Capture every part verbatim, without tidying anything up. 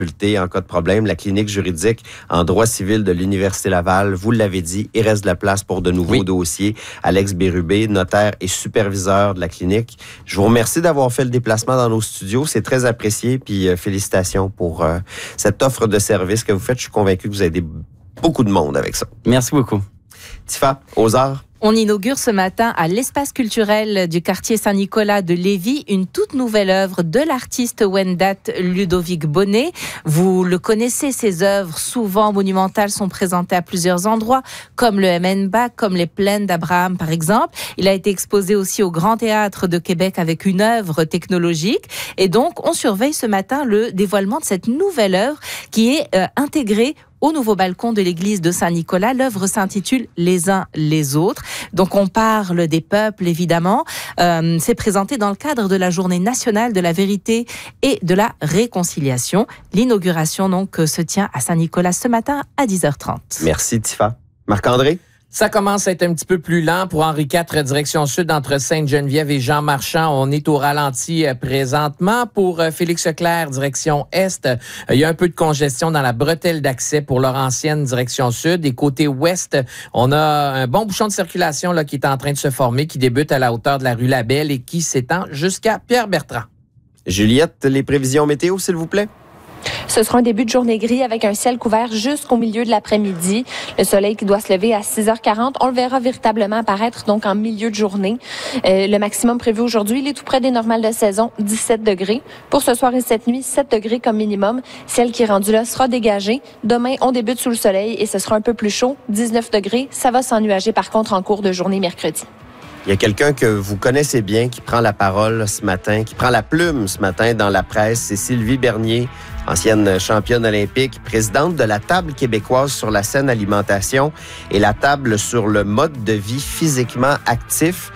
en cas de problème. La clinique juridique en droit civil de l'Université Laval, vous l'avez dit, il reste de la place pour de nouveaux oui. dossiers. Alex Bérubé, notaire et superviseur de la clinique. Je vous remercie d'avoir fait le déplacement dans nos studios. C'est très apprécié. Puis euh, félicitations pour euh, cette offre de service que vous faites. Je suis convaincu que vous aidez beaucoup de monde avec ça. Merci beaucoup. Tifa, aux arts. On inaugure ce matin à l'espace culturel du quartier Saint-Nicolas de Lévis une toute nouvelle œuvre de l'artiste Wendat Ludovic Bonnet. Vous le connaissez, ses œuvres souvent monumentales sont présentées à plusieurs endroits, comme le M N B A C, comme les Plaines d'Abraham par exemple. Il a été exposé aussi au Grand Théâtre de Québec avec une œuvre technologique. Et donc, on surveille ce matin le dévoilement de cette nouvelle œuvre qui est euh, intégrée au nouveau balcon de l'église de Saint-Nicolas. L'œuvre s'intitule « Les uns les autres ». Donc, on parle des peuples, évidemment. Euh, c'est présenté dans le cadre de la Journée nationale de la vérité et de la réconciliation. L'inauguration, donc, se tient à Saint-Nicolas ce matin à dix heures trente. Merci, Tifa. Marc-André? Ça commence à être un petit peu plus lent pour Henri quatre, direction sud, entre Sainte-Geneviève et Jean-Marchand. On est au ralenti présentement. Pour Félix Leclerc, direction est, il y a un peu de congestion dans la bretelle d'accès pour Laurentienne, direction sud. Et côté ouest, on a un bon bouchon de circulation là qui est en train de se former, qui débute à la hauteur de la rue Labelle et qui s'étend jusqu'à Pierre-Bertrand. Juliette, les prévisions météo, s'il vous plaît? Ce sera un début de journée gris avec un ciel couvert jusqu'au milieu de l'après-midi. Le soleil qui doit se lever à six heures quarante, on le verra véritablement apparaître donc en milieu de journée. Euh, le maximum prévu aujourd'hui, il est tout près des normales de saison, dix-sept degrés. Pour ce soir et cette nuit, sept degrés comme minimum. Ciel qui est rendu là sera dégagé. Demain, on débute sous le soleil et ce sera un peu plus chaud, dix-neuf degrés. Ça va s'ennuager par contre en cours de journée mercredi. Il y a quelqu'un que vous connaissez bien qui prend la parole ce matin, qui prend la plume ce matin dans la presse. C'est Sylvie Bernier, ancienne championne olympique, présidente de la table québécoise sur la saine alimentation et la table sur le mode de vie physiquement actif.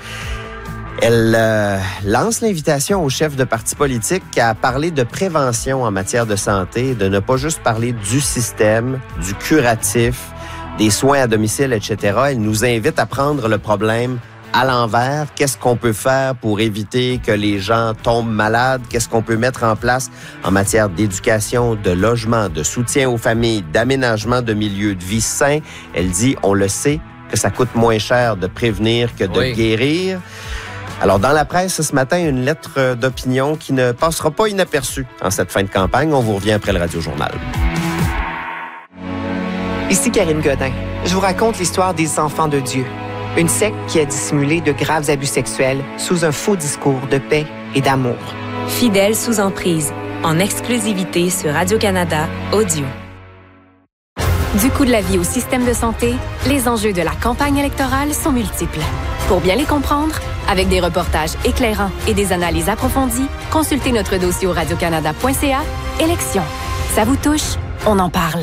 Elle euh, lance l'invitation aux chefs de partis politiques à parler de prévention en matière de santé, de ne pas juste parler du système, du curatif, des soins à domicile, et cetera. Elle nous invite à prendre le problème à l'envers. Qu'est-ce qu'on peut faire pour éviter que les gens tombent malades? Qu'est-ce qu'on peut mettre en place en matière d'éducation, de logement, de soutien aux familles, d'aménagement de milieux de vie sains? Elle dit, on le sait, que ça coûte moins cher de prévenir que de oui. guérir. Alors, dans la presse, ce matin, une lettre d'opinion qui ne passera pas inaperçue en cette fin de campagne. On vous revient après le Radio-Journal. Ici Karine Godin. Je vous raconte l'histoire des enfants de Dieu. Une secte qui a dissimulé de graves abus sexuels sous un faux discours de paix et d'amour. Fidèles sous emprise, en exclusivité sur Radio-Canada Audio. Du coût de la vie au système de santé, les enjeux de la campagne électorale sont multiples. Pour bien les comprendre, avec des reportages éclairants et des analyses approfondies, consultez notre dossier au radiocanada point c a. Élections. Ça vous touche? On en parle.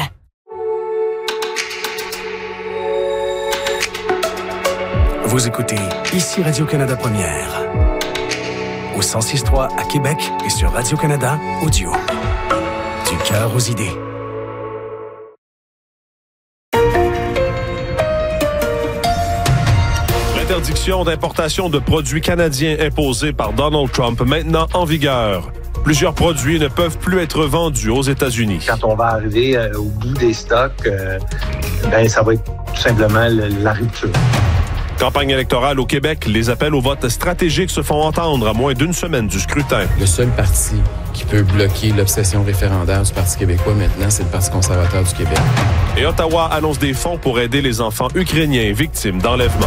Vous écoutez ici Radio-Canada Première. Au cent six trois à Québec et sur Radio-Canada Audio. Du cœur aux idées. L'interdiction d'importation de produits canadiens imposée par Donald Trump maintenant en vigueur. Plusieurs produits ne peuvent plus être vendus aux États-Unis. Quand on va arriver euh, au bout des stocks, euh, ben, ça va être tout simplement le, la rupture. Campagne électorale au Québec, les appels au vote stratégique se font entendre à moins d'une semaine du scrutin. Le seul parti qui peut bloquer l'obsession référendaire du Parti québécois maintenant, c'est le Parti conservateur du Québec. Et Ottawa annonce des fonds pour aider les enfants ukrainiens victimes d'enlèvement.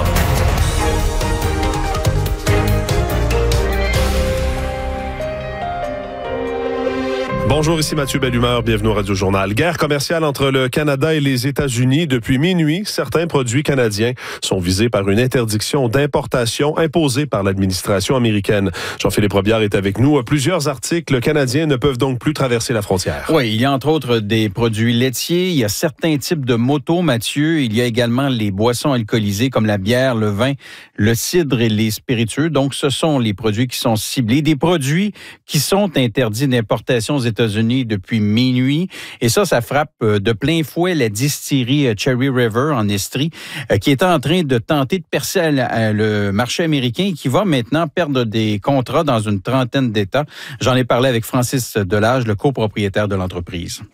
Bonjour, ici Mathieu Bellumeur, bienvenue au Radio-Journal. Guerre commerciale entre le Canada et les États-Unis. Depuis minuit, certains produits canadiens sont visés par une interdiction d'importation imposée par l'administration américaine. Jean-Philippe Robillard est avec nous. Plusieurs articles canadiens ne peuvent donc plus traverser la frontière. Oui, il y a entre autres des produits laitiers, il y a certains types de motos, Mathieu. Il y a également les boissons alcoolisées comme la bière, le vin, le cidre et les spiritueux. Donc, ce sont les produits qui sont ciblés. Des produits qui sont interdits d'importation aux États-Unis États-Unis depuis minuit. Et ça, ça frappe de plein fouet la distillerie Cherry River en Estrie, qui est en train de tenter de percer le marché américain et qui va maintenant perdre des contrats dans une trentaine d'États. J'en ai parlé avec Francis Delage, le copropriétaire de l'entreprise.